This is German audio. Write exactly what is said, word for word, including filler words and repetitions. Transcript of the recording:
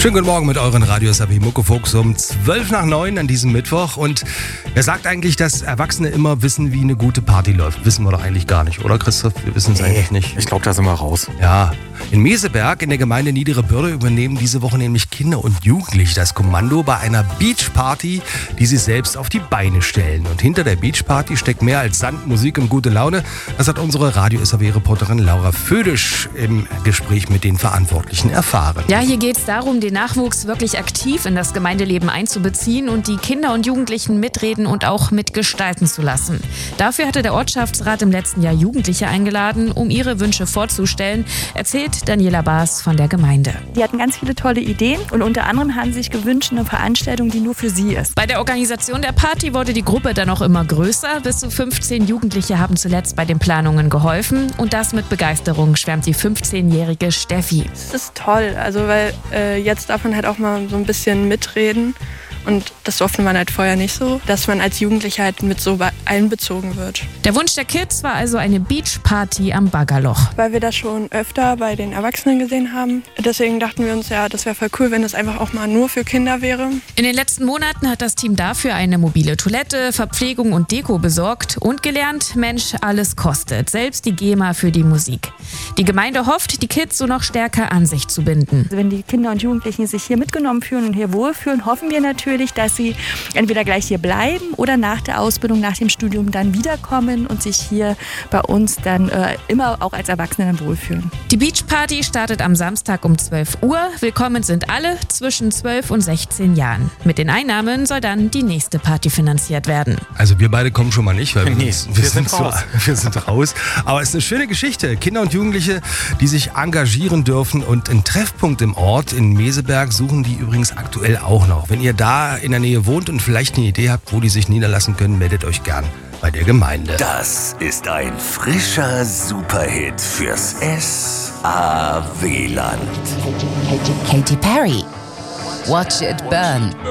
Schönen guten Morgen mit euren Radios A B Muckefuchs um zwölf nach neun an diesem Mittwoch. Und wer sagt eigentlich, dass Erwachsene immer wissen, wie eine gute Party läuft? Wissen wir doch eigentlich gar nicht, oder Christoph? Wir wissen es nee, eigentlich nicht. Ich glaube, da sind wir raus. Ja, in Meseberg in der Gemeinde Niedere Bürde übernehmen diese Woche nämlich Kinder und Jugendliche das Kommando bei einer Beachparty, die sie selbst auf die Beine stellen. Und hinter der Beachparty steckt mehr als Sand, Musik und gute Laune. Das hat unsere Radio-S A B-Reporterin Laura Födisch im Gespräch mit den Verantwortlichen erfahren. Ja, hier geht es darum, den Nachwuchs wirklich aktiv in das Gemeindeleben einzubeziehen und die Kinder und Jugendlichen mitreden und auch mitgestalten zu lassen. Dafür hatte der Ortschaftsrat im letzten Jahr Jugendliche eingeladen, um ihre Wünsche vorzustellen, erzählt Daniela Baas von der Gemeinde. Die hatten ganz viele tolle Ideen und unter anderem haben sie sich gewünscht, eine Veranstaltung, die nur für sie ist. Bei der Organisation der Party wurde die Gruppe dann auch immer größer. Bis zu fünfzehn Jugendliche haben zuletzt bei den Planungen geholfen und das mit Begeisterung, schwärmt die fünfzehnjährige Steffi. Es ist toll, also weil äh, jetzt darf man halt auch mal so ein bisschen mitreden. Und das durfte man halt vorher nicht so, dass man als Jugendlicher halt mit so einbezogen wird. Der Wunsch der Kids war also eine Beachparty am Baggerloch. Weil wir das schon öfter bei den Erwachsenen gesehen haben. Deswegen dachten wir uns, ja, das wäre voll cool, wenn das einfach auch mal nur für Kinder wäre. In den letzten Monaten hat das Team dafür eine mobile Toilette, Verpflegung und Deko besorgt und gelernt, Mensch, alles kostet. Selbst die GEMA für die Musik. Die Gemeinde hofft, die Kids so noch stärker an sich zu binden. Wenn die Kinder und Jugendlichen sich hier mitgenommen fühlen und hier wohlfühlen, hoffen wir natürlich, dass sie entweder gleich hier bleiben oder nach der Ausbildung, nach dem Studium dann wiederkommen und sich hier bei uns dann äh, immer auch als Erwachsene dann wohlfühlen. Die Beachparty startet am Samstag um zwölf Uhr. Willkommen sind alle zwischen zwölf und sechzehn Jahren. Mit den Einnahmen soll dann die nächste Party finanziert werden. Also wir beide kommen schon mal nicht, weil nee, wir, wir, wir, sind sind raus. So, wir sind raus. Aber es ist eine schöne Geschichte. Kinder und Jugendliche, die sich engagieren dürfen, und einen Treffpunkt im Ort in Meseberg suchen die übrigens aktuell auch noch. Wenn ihr da in der Nähe wohnt und vielleicht eine Idee habt, wo die sich niederlassen können, meldet euch gern bei der Gemeinde. Das ist ein frischer Superhit fürs S A W-Land. Katy Perry. Watch it burn.